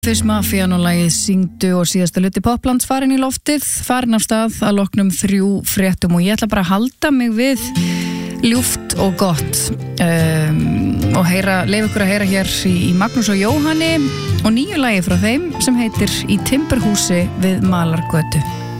Fyrst Mafían og lagið Syngdu og síðasta hluti Poplands farin í loftið, farin af stað að loknum 3 fréttum og ég ætla bara að halda mig við ljúft og gott og leif ykkur að heyra hér í Magnús og Jóhanni og nýju lagi frá þeim sem heitir Í timburhúsi við Malargötu.